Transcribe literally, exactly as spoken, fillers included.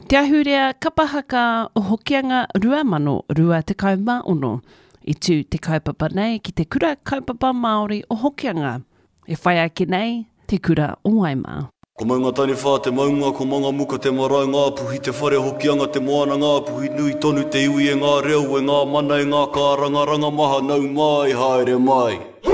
Te ahurea kapahaka o hokianga rua mano rua te kaumaono i tū te kaupapa nei ki te kura kaupapa Māori o hokianga. E whai ake nei te kura o Waimā. Ko maunga tani whā te maunga, ko manga muka te marae ngā puhi, te whare hokianga te moana ngā puhi, nui tonu te iwi e ngā reo, e ngā mana e ngā kāranga, ranga maha nau mai, haere mai.